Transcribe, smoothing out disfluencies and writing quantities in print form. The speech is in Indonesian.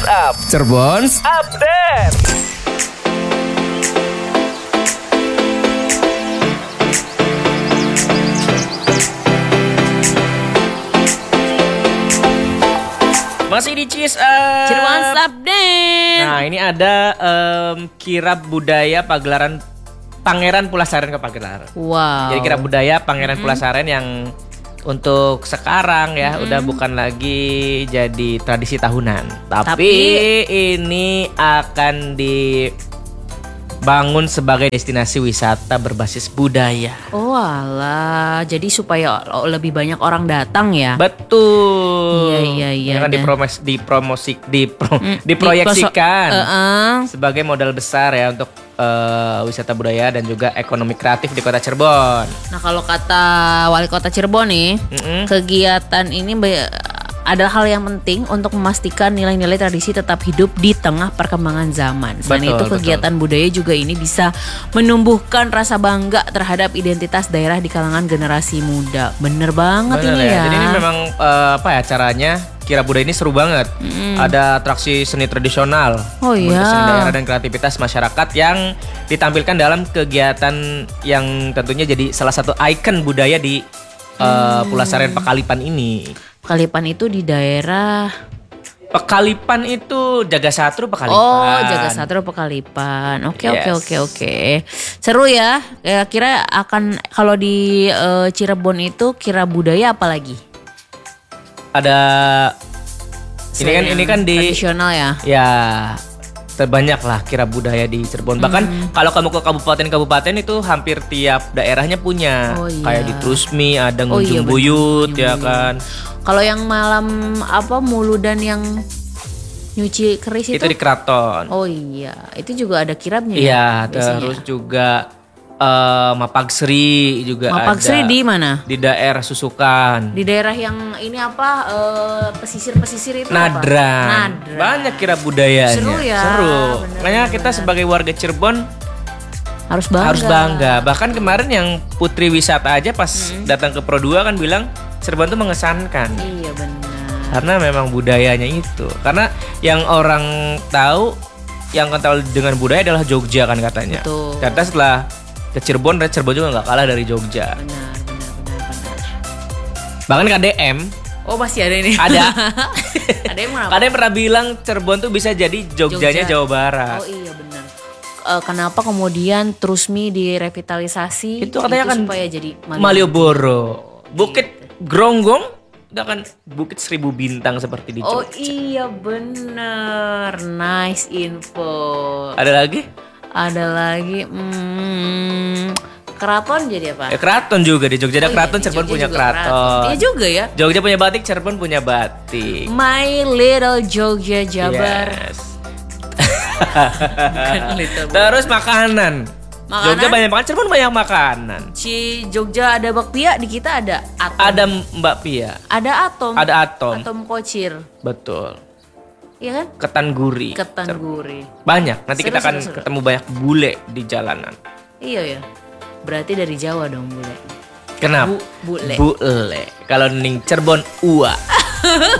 Up. Cirebons Update. Masih di Cheese Up. Cirebons Update. Nah, ini ada kirab budaya pagelaran Pangeran Pulasaren ke Pagelaran. Wow. Jadi kirab budaya Pangeran Pulasaren yang untuk sekarang ya udah bukan lagi jadi tradisi tahunan, tapi ini akan dibangun sebagai destinasi wisata berbasis budaya. Oh alah, jadi supaya lebih banyak orang datang ya. Betul. Iya. Kan diproyeksikan sebagai modal besar ya untuk wisata budaya dan juga ekonomi kreatif di Kota Cirebon. Nah kalau kata Wali Kota Cirebon nih, kegiatan ini adalah hal yang penting untuk memastikan nilai-nilai tradisi tetap hidup di tengah perkembangan zaman. Selain itu kegiatan budaya juga ini bisa menumbuhkan rasa bangga terhadap identitas daerah di kalangan generasi muda. Bener banget ini ya. Jadi ini memang caranya kirab budaya ini seru banget. Ada atraksi seni tradisional, seni daerah dan kreativitas masyarakat yang ditampilkan dalam kegiatan yang tentunya jadi salah satu ikon budaya di Pulasaren Pekalipan ini. Pekalipan itu di daerah Pekalipan itu Jagasatru Pekalipan. Oh, Jagasatru Pekalipan. Oke. Seru ya. Kira akan kalau di Cirebon itu kirab budaya apa lagi? Ada ini kan di tradisional ya. Ya, terbanyak lah kirab budaya di Cirebon. Bahkan kalau kamu ke kabupaten itu hampir tiap daerahnya punya. Kayak di Trusmi ada Ngunjung Buyut ya kan. Kalau yang malam Muludan yang nyuci keris itu di Keraton. Oh iya, itu juga ada kirabnya ya. Iya, terus juga Mapagsri juga ada. Mapagsri di mana? Di daerah Susukan. Di daerah yang ini pesisir-pesisir itu Nadran. Banyak kirab budayanya. Seru ya. Seru. Makanya kita sebagai warga Cirebon harus bangga. Bahkan kemarin yang Putri Wisata aja pas datang ke Pro 2 kan bilang Cirebon tuh mengesankan. Iya benar. Karena memang budayanya itu. Karena yang orang tahu, yang kental dengan budaya adalah Jogja kan katanya. Betul. Karena setelah ke Cirebon juga nggak kalah dari Jogja. Benar. Bahkan KDM. Oh masih ada ini. Ada. KDM kenapa? KDM pernah bilang Cirebon tuh bisa jadi Jogjanya Jawa Barat. Oh iya benar. Kenapa kemudian Trusmi direvitalisasi? Itu katanya kan supaya jadi Malioboro. Bukit Gronggong udah kan Bukit 1000 Bintang seperti di Jogja. Oh iya bener. Nice info. Ada lagi? Keraton jadi apa? Keraton juga di Jogja ada keraton, Cirebon punya keraton. Iya juga ya. Jogja punya batik, Cirebon punya batik. My little Jogja Jabar. Yes. Little Terus makanan. Jogja banyak makan, Cirebon banyak makanan. Ci Jogja ada bakpia, di kita ada atom. Ada Mbak Pia. Ada atom. Ada atom. Atom kocir. Betul. Iya kan? Ketan guri. Banyak. Nanti kita akan ketemu banyak bule di jalanan. Iya ya. Berarti dari Jawa dong bule. Kenapa? Bule. Bule. Kalau ning Cirebon ua.